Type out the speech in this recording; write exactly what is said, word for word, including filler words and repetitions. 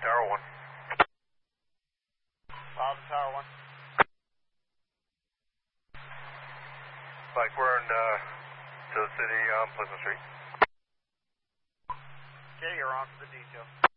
Tower one. Boston Tower one. Like we're in uh, to the city, um, Pleasant Street. Okay, you're on for the detail.